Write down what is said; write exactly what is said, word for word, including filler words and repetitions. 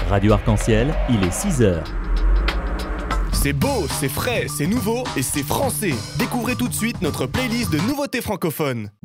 Radio Arc-en-Ciel, il est six heures. C'est beau, c'est frais, c'est nouveau et c'est français. Découvrez tout de suite notre playlist de nouveautés francophones.